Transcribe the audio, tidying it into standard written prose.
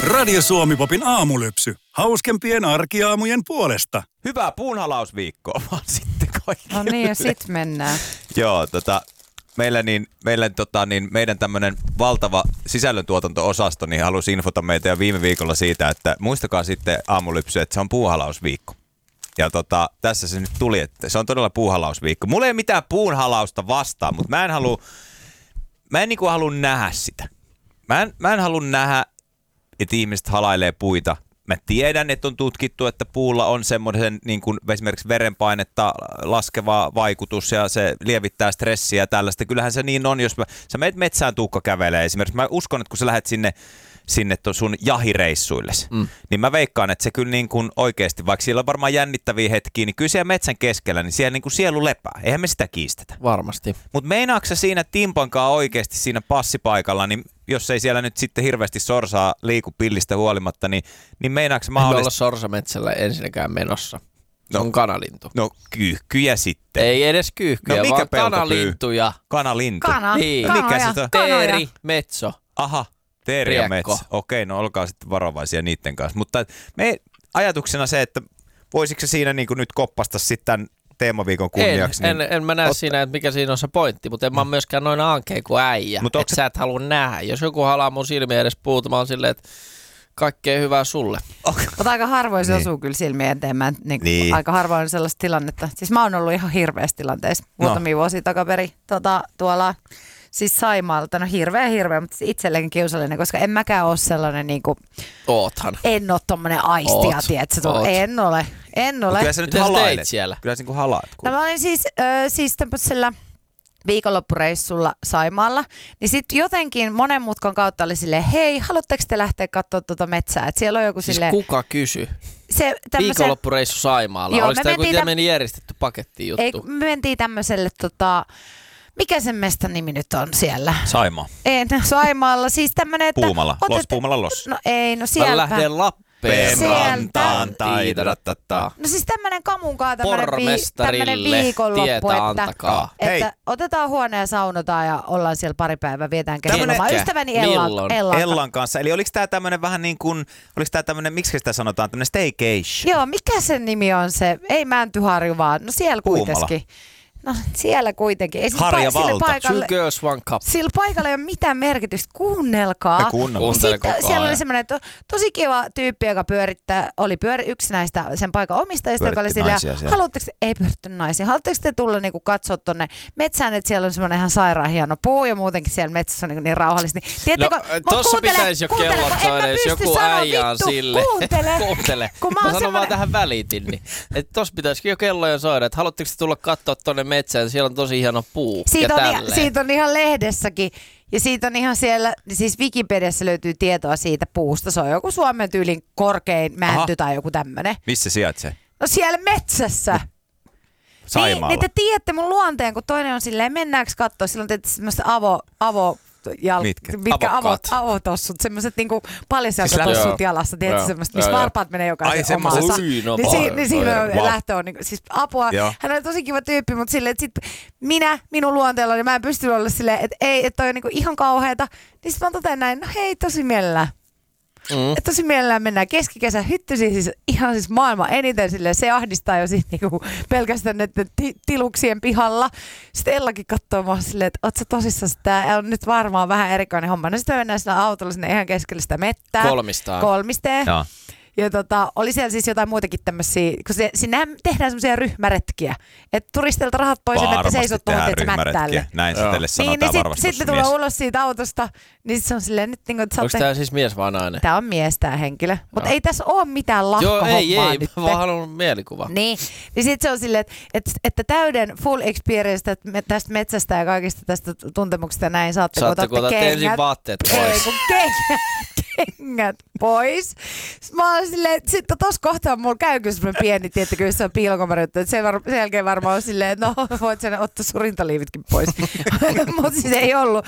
Radio Suomi-popin aamulypsy. Hauskempien arkiaamujen puolesta. Hyvää puunhalausviikkoa vaan sitten kaikille. No niin, ja sit mennään. Joo, meidän tämmönen valtava sisällöntuotanto-osasto niin halusi infota meitä jo viime viikolla siitä, että muistakaa sitten aamulypsy, että se on puuhalausviikko. Ja tässä se nyt tuli, että se on todella puuhalausviikko. Mulla ei ole mitään puunhalausta vastaan, mutta mä en niinku halua nähdä sitä. Mä en halua nähdä, että ihmiset halailee puita. Mä tiedän, että on tutkittu, että puulla on semmoisen niin kuin esimerkiksi verenpainetta laskeva vaikutus ja se lievittää stressiä ja tällaista. Kyllähän se niin on, jos sä menet metsään Tuukka kävelee esimerkiksi. Mä uskon, että kun sä lähdet sinne sun jahireissuilles, niin mä veikkaan, että se kyllä niin kuin oikeasti, vaikka siellä on varmaan jännittäviä hetkiä, niin kyllä siellä metsän keskellä, niin siellä niin kuin sielu lepää. Eihän me sitä kiistetä. Varmasti. Mutta meinaatko sä siinä timpankaan oikeasti siinä passipaikalla, niin jos ei siellä nyt sitten hirveästi sorsaa liiku pillistä huolimatta, niin meinaatko mahdollisesti... Ei olla sorsametsällä ensinnäkään menossa. Se on kanalintu. No kyyhkyjä sitten. Ei edes kyyhkyjä, vaan kanalintuja. Kanalintu? Niin. No, mikä se on? Teeri, metso. Aha, teeri ja metso. Okei, no olkaa sitten varovaisia niiden kanssa. Mutta me ajatuksena se, että voisitko se siinä niin kuin nyt koppasta sitten tämän teemaviikon kunniaksi? En mä näe siinä, että mikä siinä on se pointti, mutta en mä myöskään noin ankea kuin äijä. Että sä et halua nähdä. Jos joku halaa mun silmiä edes puuta, mä oon silleen, että kaikkea hyvää sulle. Mutta aika harvoin se osuu kyllä silmiä eteen. Niin. Aika harvoin on sellaista tilannetta. Siis mä oon ollut ihan hirveässä tilanteessa muutamia vuosia takaperi tuolla siis Saimaalla. No hirveä, mutta itselleenkin kiusallinen, koska en mäkään ole sellainen niinku... Oothan. En ole tommonen aistia, tietsä. En ole. Kyllä sä nyt halailet siellä. Kyllä sä niin halaat. No mä olin siis tämmöisellä viikonloppureissulla Saimaalla, niin sitten jotenkin monen mutkan kautta oli silleen, hei, haluatteko te lähteä katsoa tuota metsää? Et siellä on joku siis silleen... kuka kysyi? Viikonloppureissu Saimaalla. Joo, oliko tämä joku tämmöinen järjestetty paketti juttu? Ei, me mentiin tämmöiselle, mikä sen mestan nimi nyt on siellä? Saimaa. Ei, Saimaalla, siis tämmöinen, että... Puumala, Puumala Los. No ei, no sieltä. Mä lähden Lappeen rantaan. No siis tämmönen kamunkaa tämmönen viikonloppu, että otetaan huone ja saunotaan ja ollaan siellä pari päivää, vietään kesälomaa. Ystäväni Ellan kanssa. Eli oliko tää tämmönen vähän niin kuin, oliko tää tämmönen, miksi sitä sanotaan, tämmönen staycation? Joo, mikä sen nimi on se? Ei Mäntyharju vaan, no siellä kuitenkin. No siellä kuitenkin. Harja Valta. Two girls, one cup. Sillä paikalla ei ole mitään merkitystä. Kuunnelkaa. Siellä oli semmoinen tosi kiva tyyppi, joka oli yksi näistä sen paikan omistajista, joka oli silleen, ei pyöritty naisia. Haluatteko te tulla niinku katsoa tonne metsään, että siellä on semmoinen ihan sairaan hieno puu ja muutenkin siellä metsässä on niin rauhallista. No tossa pitäisi jo kellot soida, jos joku äijä on silleen. Kuuntele. Mä sanon vaan tähän välitin. Että tossa pitäisi jo kelloja soida, että haluatteko te tulla katsoa tonne metsään, siellä on tosi hieno puu. Siitä on ihan lehdessäkin. Ja siitä on ihan siellä, siis Wikipediassa löytyy tietoa siitä puusta. Se on joku Suomen tyylin korkein mänty tai joku tämmönen. Missä sijaitsee? No siellä metsässä. Saimaalla. Niin te tiedätte mun luonteen, kun toinen on silleen, mennäänkö katsoa, silloin teette semmoista avotossut, semmoiset niinku paljasjalkatossut jalassa, tiedätkö semmoista, missä varpaat menee jokaisen omassa. Niin siinä on lähtö on niinku, siis apua. Hän on tosi kiva tyyppi, mutta silleen, että minun luonteella, niin mä en pysty olla silleen, että ei, että toi on niinku ihan kauheeta. Niin sit mä totean näin, no hei, tosi mielellään. Että tosi mielellään mennään keskikesä hyttysiin, siis ihan siis maailman eniten silleen, se ahdistaa jo siis niinku pelkästään näiden tiluksien pihalla. Sitten Ellakin katsoo mua silleen, että oot sä tosissaan, tää on nyt varmaan vähän erikoinen homma. No sitten mennään sillä autolla sinne ihan keskelle sitä mettää. Kolmisteen. Joo. Ja oli siellä siis jotain muitakin tämmöisiä, kun sinnehän tehdään semmoisia ryhmäretkiä. Että turistilta rahat pois, että seisot tuohon, että sä mättäälle. Näin se teille sanotaan varmasti. Sitten tulee ulos siitä autosta, niin se on silleen nyt niin kuin, että onko tää siis mies vai nainen? Tää on mies tää henkilö. Mutta ei tässä ole mitään lakkohommaa. Joo, ei, mä vaan haluan mielikuva. Niin sit se on silleen, että täyden full experience tästä metsästä ja kaikista tästä tuntemuksesta näin saatte kun otatte ensin vaatteet pois. Ei, kun kengät pois. Mä oon silleen, että sitten tossa kohtaa mulla käy kyllä semmoinen pieni, tiettäkö, jos se on piilokomerjuttu, että sen jälkeen varmaan on silleen, että no voit sen ottaa sun rintaliivitkin pois. Mutta siis ei ollut.